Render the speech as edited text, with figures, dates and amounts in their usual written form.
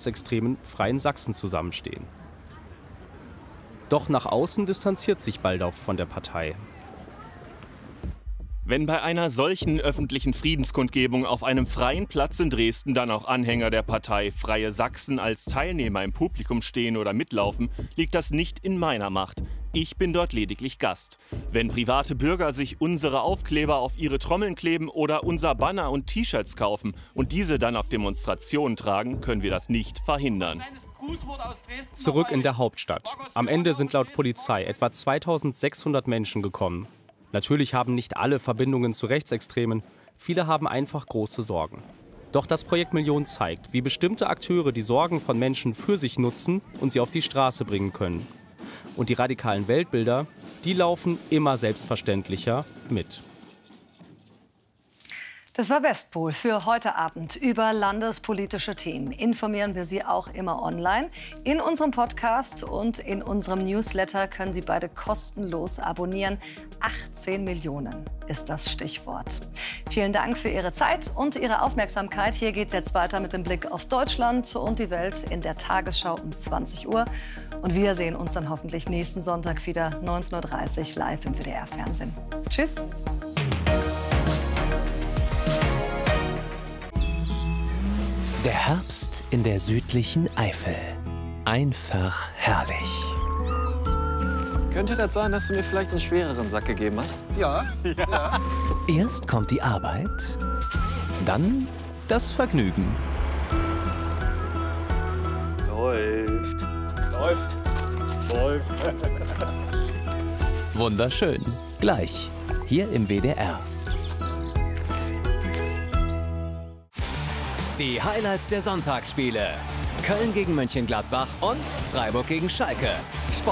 rechtsextremen Freien Sachsen zusammenstehen. Doch nach außen distanziert sich Baldauf von der Partei. Wenn bei einer solchen öffentlichen Friedenskundgebung auf einem freien Platz in Dresden dann auch Anhänger der Partei Freie Sachsen als Teilnehmer im Publikum stehen oder mitlaufen, liegt das nicht in meiner Macht. Ich bin dort lediglich Gast. Wenn private Bürger sich unsere Aufkleber auf ihre Trommeln kleben oder unser Banner und T-Shirts kaufen und diese dann auf Demonstrationen tragen, können wir das nicht verhindern. Zurück in der Hauptstadt. Am Ende sind laut Polizei etwa 2600 Menschen gekommen. Natürlich haben nicht alle Verbindungen zu Rechtsextremen. Viele haben einfach große Sorgen. Doch das Projekt Million zeigt, wie bestimmte Akteure die Sorgen von Menschen für sich nutzen und sie auf die Straße bringen können. Und die radikalen Weltbilder, die laufen immer selbstverständlicher mit. Das war Westpol für heute Abend. Über landespolitische Themen informieren wir Sie auch immer online. In unserem Podcast und in unserem Newsletter können Sie beide kostenlos abonnieren. 18 Millionen ist das Stichwort. Vielen Dank für Ihre Zeit und Ihre Aufmerksamkeit. Hier geht es jetzt weiter mit dem Blick auf Deutschland und die Welt in der Tagesschau um 20 Uhr. Und wir sehen uns dann hoffentlich nächsten Sonntag wieder 19:30 Uhr live im WDR-Fernsehen. Tschüss. Der Herbst in der südlichen Eifel. Einfach herrlich. Könnte das sein, dass du mir vielleicht einen schwereren Sack gegeben hast? Ja. Erst kommt die Arbeit, dann das Vergnügen. Läuft. Wunderschön. Gleich, hier im WDR. Die Highlights der Sonntagsspiele. Köln gegen Mönchengladbach und Freiburg gegen Schalke.